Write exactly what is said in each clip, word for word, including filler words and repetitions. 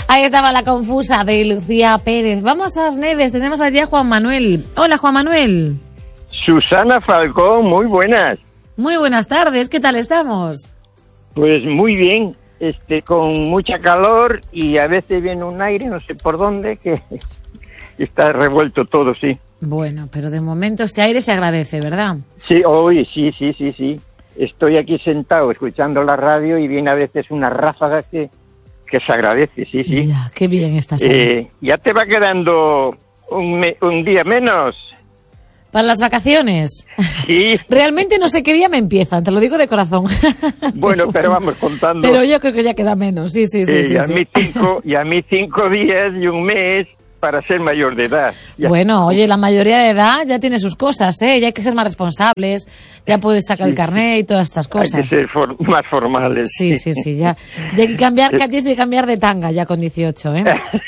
Ahí estaba la confusa de Lucía Pérez. Vamos a las Neves, tenemos allí a Juan Manuel. Hola, Juan Manuel. Susana Falcón, muy buenas. Muy buenas tardes, ¿qué tal estamos? Pues muy bien, este, con mucha calor y a veces viene un aire, no sé por dónde, que está revuelto todo, sí. Bueno, pero de momento este aire se agradece, ¿verdad? Sí, hoy sí, sí, sí, sí. Estoy aquí sentado escuchando la radio y viene a veces una ráfaga que, que se agradece, sí, sí. Ya, qué bien estás. Eh, ya te va quedando un, me, un día menos. ¿Para las vacaciones? Sí. Realmente no sé qué día me empiezan, te lo digo de corazón. Bueno, pero vamos contando. Pero yo creo que ya queda menos, sí, sí, sí. Eh, sí, y, a sí. mí cinco, y a mí cinco días y un mes para ser mayor de edad. Ya. Bueno, oye, la mayoría de edad ya tiene sus cosas, ¿eh? Ya hay que ser más responsables, ya puedes sacar Sí, el carnet y todas estas cosas. Hay que ser for- más formales. Sí, sí, sí, ya. Ya hay que cambiar, que tienes que cambiar de tanga ya con dieciocho, ¿eh?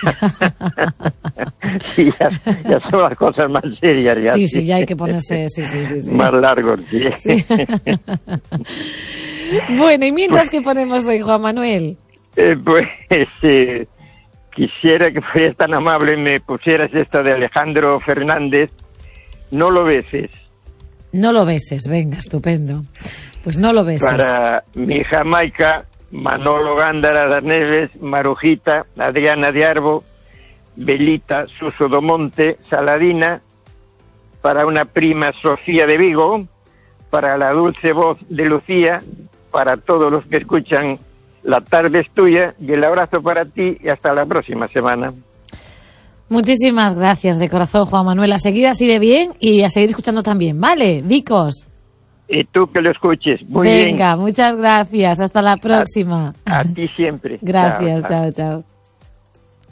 Sí, ya, ya son las cosas más serias. Ya, sí, sí, ya hay que ponerse, sí, sí, sí. sí. Más largos, sí. Sí. Bueno, y mientras que ponemos hoy, Juan Manuel. Eh, pues eh, quisiera que fueras tan amable y me pusieras esta de Alejandro Fernández, No lo beses. No lo beses, venga, estupendo. Pues no lo beses. Para mi hija Maica, Manolo Gándara das Neves, Marujita, Adriana de Arbo, Belita, Suso do Monte, Saladina, para una prima Sofía de Vigo, para la dulce voz de Lucía, para todos los que escuchan La tarde es tuya, y el abrazo para ti y hasta la próxima semana. Muchísimas gracias de corazón, Juan Manuel. A seguir así de bien y a seguir escuchando también, ¿vale? Vicos. Y tú que lo escuches. Muy Venga, bien. muchas gracias. Hasta la próxima. A, a ti siempre. Gracias, chao, chao. chao, chao.